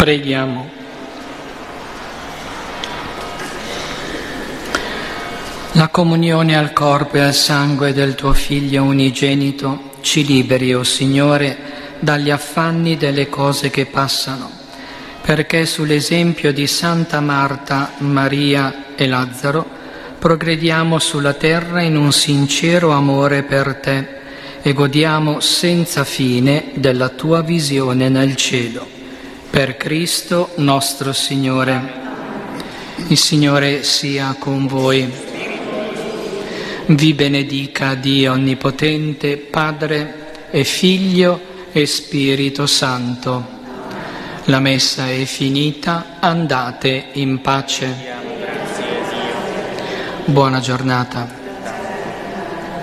Preghiamo. La comunione al corpo e al sangue del tuo Figlio unigenito ci liberi, o Signore, dagli affanni delle cose che passano, perché sull'esempio di Santa Marta, Maria e Lazzaro progrediamo sulla terra in un sincero amore per te e godiamo senza fine della tua visione nel cielo. Per Cristo nostro Signore. Il Signore sia con voi. Vi benedica Dio Onnipotente, Padre e Figlio e Spirito Santo. La messa è finita, andate in pace. Buona giornata.